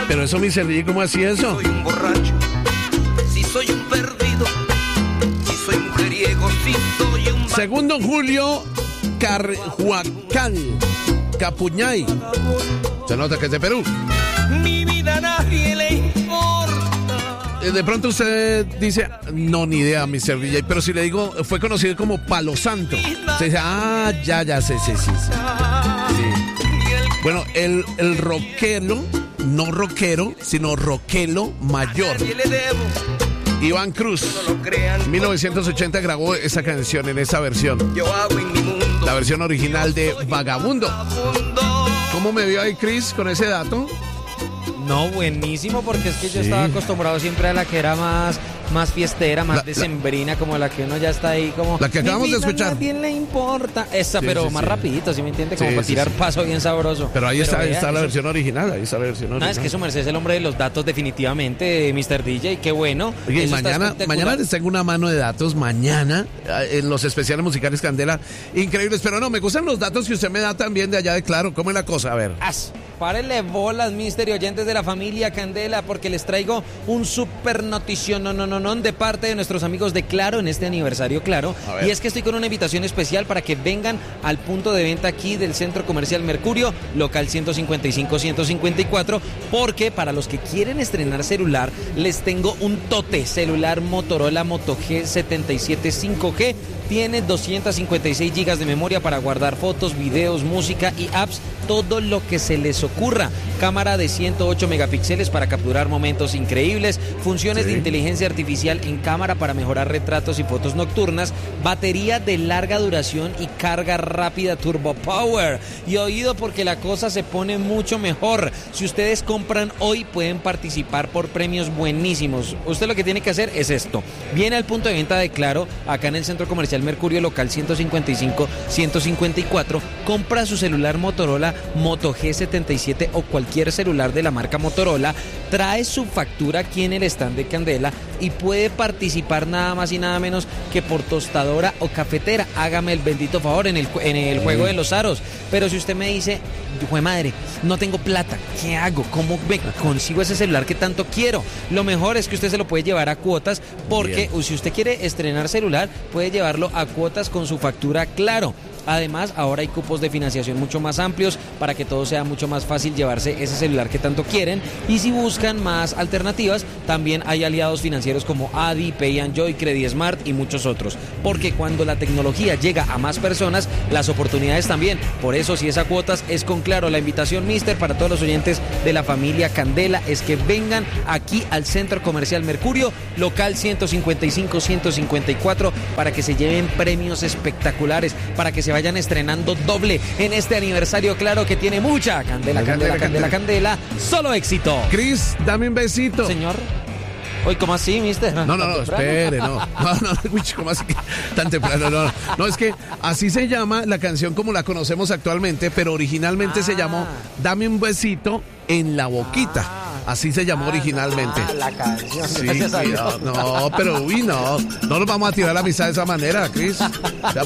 Pero eso, mi Servilleta, ¿cómo así eso? Soy un borracho, si soy un perdido, si soy mujeriego, si soy un... Segundo Julio Carhuacal Capuñay. Se nota que es de Perú. Mi vida a nadie le importa. De pronto usted dice, no, ni idea, mi Servilleta, pero si le digo, fue conocido como Palo Santo. Se dice, ya sé, sí. Bueno, el rockero, no rockero, sino rockelo mayor, Iván Cruz, 1980 grabó esa canción en esa versión. Yo hago en mi mundo. La versión original de Vagabundo. ¿Cómo me vio ahí, Chris, con ese dato? No, buenísimo, porque es que yo estaba acostumbrado siempre a la que era más fiestera, más decembrina, como la que uno ya está ahí como... La que acabamos de escuchar. A nadie le importa. Esa, Sí, pero sí, más sí. rapidito, ¿sí me entiende? Como para tirar paso bien sabroso. Pero ahí está vea, la versión original, ahí está la versión original. No, es que su merced es el hombre de los datos definitivamente, Mr. DJ, qué bueno. Oye, Eso mañana les tengo una mano de datos, mañana, en los especiales musicales Candela, increíbles, pero no, me gustan los datos que usted me da también de allá de Claro. ¿Cómo es la cosa? A ver. Párenle bolas, mister y oyentes de la familia Candela, porque les traigo un super notición de parte de nuestros amigos de Claro en este aniversario Claro. Y es que estoy con una invitación especial para que vengan al punto de venta aquí del Centro Comercial Mercurio, local 155-154, porque para los que quieren estrenar celular, les tengo un tote celular Motorola Moto G77 5G. Tiene 256 GB de memoria para guardar fotos, videos, música y apps, todo lo que se les ocurra. Cámara de 108 megapíxeles para capturar momentos increíbles, funciones de inteligencia artificial en cámara para mejorar retratos y fotos nocturnas, batería de larga duración y carga rápida Turbo Power. Y oído, porque la cosa se pone mucho mejor. Si ustedes compran hoy, pueden participar por premios buenísimos. Usted lo que tiene que hacer es esto: viene al punto de venta de Claro, acá en el Centro Comercial Mercurio, local 155-154, compra su celular Motorola Moto G77 o cualquier celular de la marca Motorola, trae su factura aquí en el stand de Candela y puede participar nada más y nada menos que por tostadora o cafetera. Hágame el bendito favor en el juego de los aros. Pero si usted me dice, jue madre, no tengo plata, ¿qué hago? ¿Cómo me consigo ese celular que tanto quiero? Lo mejor es que usted se lo puede llevar a cuotas, porque si usted quiere estrenar celular, puede llevarlo a cuotas con su factura Claro. Además, ahora hay cupos de financiación mucho más amplios para que todo sea mucho más fácil llevarse ese celular que tanto quieren. Y si buscan más alternativas, también hay aliados financieros como Adi, Pay and Joy, Credit Smart y muchos otros. Porque cuando la tecnología llega a más personas, las oportunidades también. Por eso, si es a cuotas, es con Claro. La invitación, mister, para todos los oyentes de la familia Candela, es que vengan aquí al Centro Comercial Mercurio, local 155-154, para que se lleven premios espectaculares, para que se vayan estrenando doble en este aniversario Claro, que tiene mucha candela, solo éxito. Chris, dame un besito. Señor. Hoy, ¿cómo así, mister? No, espere, no, uy, ¿cómo así? Tan temprano, no, es que así se llama la canción como la conocemos actualmente, pero originalmente se llamó Dame un besito en la boquita. Así se llamó originalmente. La canción. Sí, no, pero no nos vamos a tirar la amistad de esa manera, Chris.